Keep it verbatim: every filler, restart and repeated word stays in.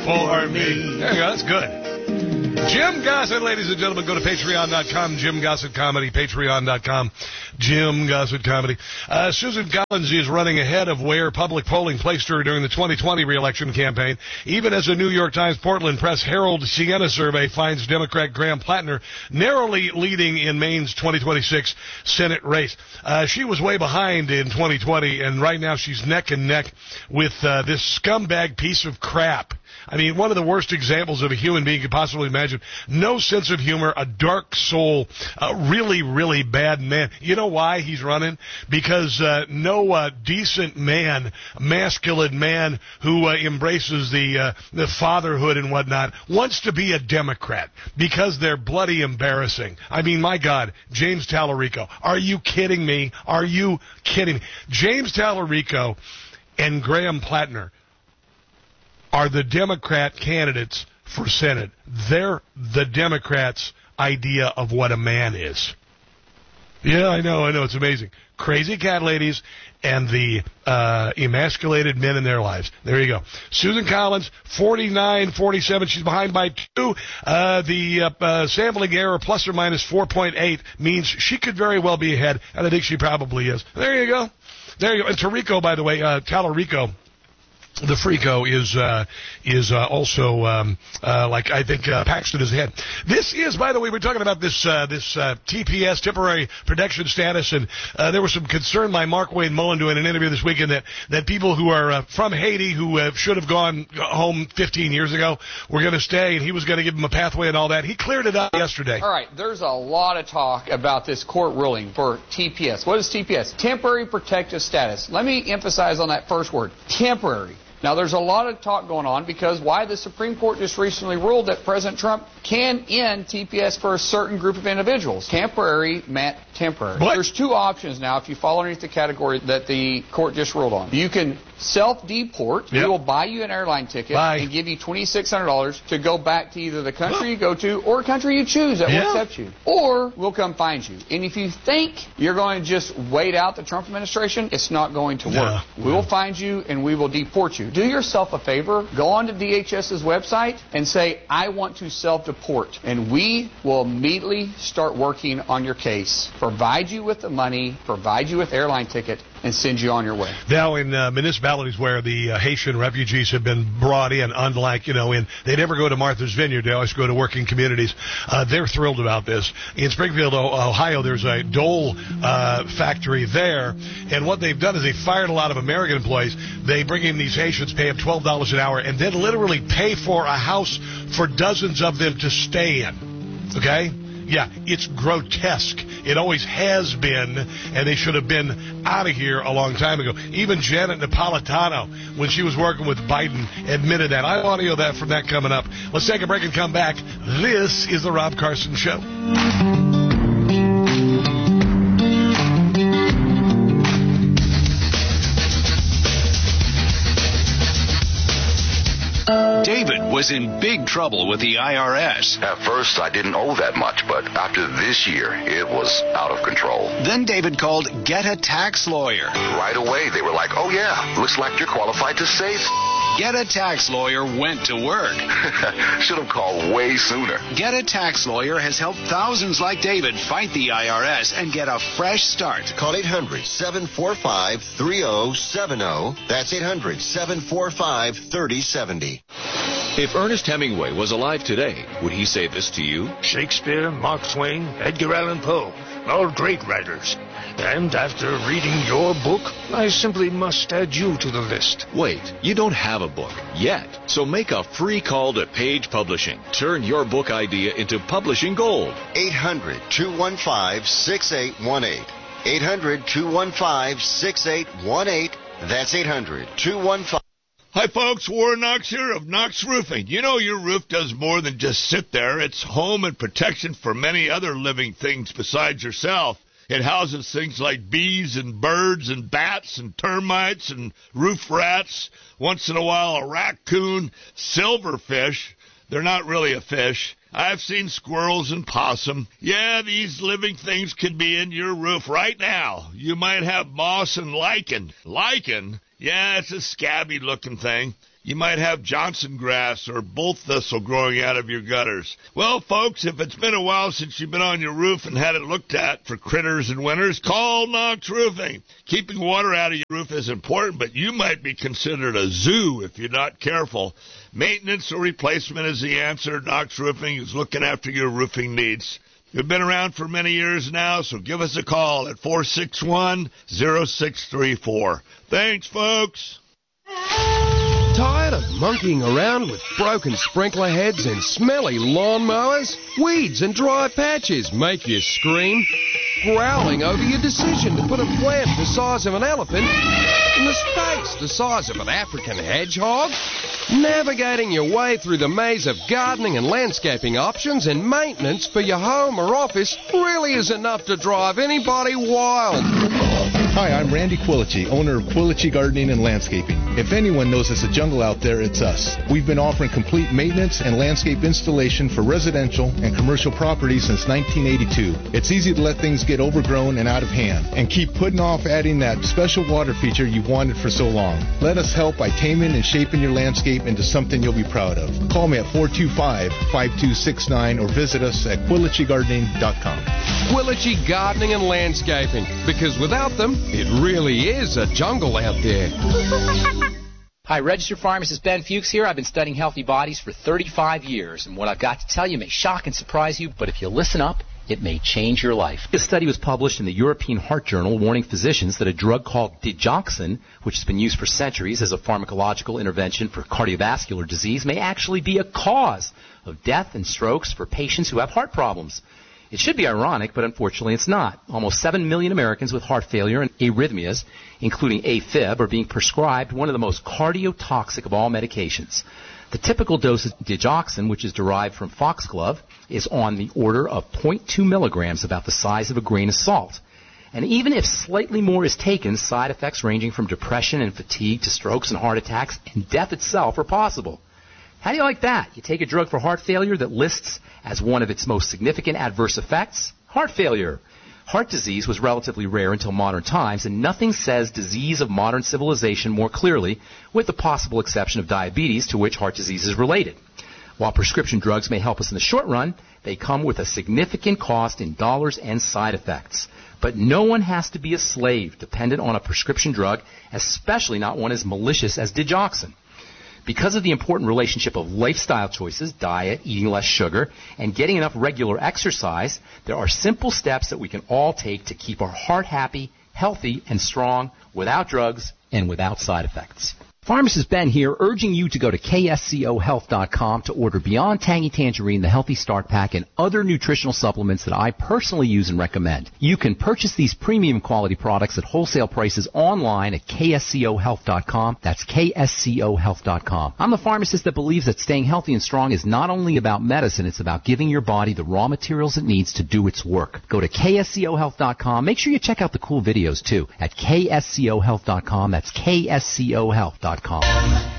for me. There you go. That's good. Jim Gossett, ladies and gentlemen, go to patreon dot com, Jim Gossett Comedy, patreon dot com, Jim Gossett Comedy. Uh, Susan Collins is running ahead of where public polling placed her during the twenty twenty re-election campaign, even as a New York Times Portland Press Herald Siena survey finds Democrat Graham Plattner narrowly leading in Maine's twenty twenty-six Senate race. Uh, she was way behind in twenty twenty, and right now she's neck and neck with uh, this scumbag piece of crap. I mean, one of the worst examples of a human being you could possibly imagine. No sense of humor, a dark soul, a really, really bad man. You know why he's running? Because uh, no uh, decent man, masculine man who uh, embraces the uh, the fatherhood and whatnot wants to be a Democrat because they're bloody embarrassing. I mean, my God, James Tallarico. Are you kidding me? Are you kidding me? James Tallarico and Graham Plattner are the Democrat candidates for Senate. They're the Democrats' idea of what a man is. Yeah, I know, I know, it's amazing. Crazy cat ladies and the uh, emasculated men in their lives. There you go. Susan Collins, forty-nine forty-seven. She's behind by two. Uh, the uh, uh, sampling error, plus or minus four point eight, means she could very well be ahead, and I think she probably is. There you go. There you go. And Tarico, by the way, uh, Tallarico, the Freako is uh, is uh, also um, uh, like I think uh, Paxton is ahead. This is, by the way, we're talking about this uh, this uh, T P S, temporary protection status, and uh, there was some concern by Mark Wayne Mullen doing an interview this weekend that that people who are uh, from Haiti who uh, should have gone home fifteen years ago were going to stay, and he was going to give them a pathway and all that. He cleared it up yesterday. All right, there's a lot of talk about this court ruling for T P S. What is T P S? Temporary protective status. Let me emphasize on that first word, temporary. Now, there's a lot of talk going on because why the Supreme Court just recently ruled that President Trump can end T P S for a certain group of individuals. Temporary meant temporary. What? There's two options now if you fall underneath the category that the court just ruled on. You can self-deport. Yep. We will buy you an airline ticket Bye. and give you twenty-six hundred dollars to go back to either the country you go to or a country you choose that Yeah. will accept you. Or we'll come find you. And if you think you're going to just wait out the Trump administration, it's not going to work. Yeah. We will find you and we will deport you. Do yourself a favor. Go on to D H S's website and say, I want to self-deport. And we will immediately start working on your case. Provide you with the money, provide you with airline ticket, and send you on your way. Now, in uh, municipalities where the uh, Haitian refugees have been brought in, unlike, you know, in they never go to Martha's Vineyard, they always go to working communities. Uh, they're thrilled about this. In Springfield, Ohio, there's a Dole uh, factory there, and what they've done is they fired a lot of American employees. They bring in these Haitians, pay them twelve dollars an hour, and then literally pay for a house for dozens of them to stay in. Okay? Yeah, it's grotesque. It always has been, and they should have been out of here a long time ago. Even Janet Napolitano, when she was working with Biden, admitted that. I have audio of that from that coming up. Let's take a break and come back. This is the Rob Carson Show. David was in big trouble with the I R S. At first, I didn't owe that much, but after this year, it was out of control. Then David called Get a Tax Lawyer. Right away, they were like, oh yeah, looks like you're qualified to save. Get a Tax Lawyer went to work. Should have called way sooner. Get a Tax Lawyer has helped thousands like David fight the I R S and get a fresh start. Call eight hundred, seven four five, three oh seven oh. That's eight hundred, seven four five, three oh seven oh. If Ernest Hemingway was alive today, would he say this to you? Shakespeare, Mark Twain, Edgar Allan Poe, all great writers. And after reading your book, I simply must add you to the list. Wait, you don't have a book yet. So make a free call to Page Publishing. Turn your book idea into publishing gold. eight hundred, two one five, six eight one eight. eight hundred, two one five, six eight one eight. That's eight hundred, two one five. Hi, folks. Warren Knox here of Knox Roofing. You know your roof does more than just sit there. It's home and protection for many other living things besides yourself. It houses things like bees and birds and bats and termites and roof rats. Once in a while, a raccoon, silverfish. They're not really a fish. I've seen squirrels and possum. Yeah, these living things can be in your roof right now. You might have moss and lichen. Lichen? Yeah, it's a scabby-looking thing. you might have Johnson grass or bull thistle growing out of your gutters. Well, folks, if it's been a while since you've been on your roof and had it looked at for critters and winters, call Knox Roofing. Keeping water out of your roof is important, but you might be considered a zoo if you're not careful. Maintenance or replacement is the answer. Knox Roofing is looking after your roofing needs. We've been around for many years now, so give us a call at four six one, zero six three four. Thanks, folks. Tired of monkeying around with broken sprinkler heads and smelly lawnmowers? Weeds and dry patches make you scream. Growling over your decision to put a plant the size of an elephant in the space the size of an African hedgehog? Navigating your way through the maze of gardening and landscaping options and maintenance for your home or office really is enough to drive anybody wild. Hi, I'm Randy Quilici, owner of Quilici Gardening and Landscaping. If anyone knows it's a jungle out there, it's us. We've been offering complete maintenance and landscape installation for residential and commercial properties since nineteen eighty-two. It's easy to let things get overgrown and out of hand, and keep putting off adding that special water feature you've wanted for so long. Let us help by taming and shaping your landscape into something you'll be proud of. Call me at four two five, five two six nine or visit us at quilici gardening dot com. Quilici Gardening and Landscaping, because without them, it really is a jungle out there. Hi, registered pharmacist Ben Fuchs here. I've been studying healthy bodies for thirty-five years, and what I've got to tell you may shock and surprise you, but if you listen up, it may change your life. A study was published in the European Heart Journal warning physicians that a drug called digoxin, which has been used for centuries as a pharmacological intervention for cardiovascular disease, may actually be a cause of death and strokes for patients who have heart problems. It should be ironic, but unfortunately it's not. Almost seven million Americans with heart failure and arrhythmias, including AFib, are being prescribed one of the most cardiotoxic of all medications. The typical dose of digoxin, which is derived from foxglove, is on the order of zero point two milligrams, about the size of a grain of salt. And even if slightly more is taken, side effects ranging from depression and fatigue to strokes and heart attacks and death itself are possible. How do you like that? You take a drug for heart failure that lists as one of its most significant adverse effects heart failure. Heart disease was relatively rare until modern times, and nothing says disease of modern civilization more clearly, with the possible exception of diabetes, to which heart disease is related. While prescription drugs may help us in the short run, they come with a significant cost in dollars and side effects. But no one has to be a slave dependent on a prescription drug, especially not one as malicious as digoxin. Because of the important relationship of lifestyle choices, diet, eating less sugar, and getting enough regular exercise, there are simple steps that we can all take to keep our heart happy, healthy, and strong without drugs and without side effects. Pharmacist Ben here, urging you to go to K S C O health dot com to order Beyond Tangy Tangerine, the Healthy Start Pack, and other nutritional supplements that I personally use and recommend. You can purchase these premium quality products at wholesale prices online at K S C O health dot com. That's K S C O health dot com. I'm the pharmacist that believes that staying healthy and strong is not only about medicine, it's about giving your body the raw materials it needs to do its work. Go to K S C O health dot com. Make sure you check out the cool videos, too, at K S C O health dot com. That's K S C O health dot com.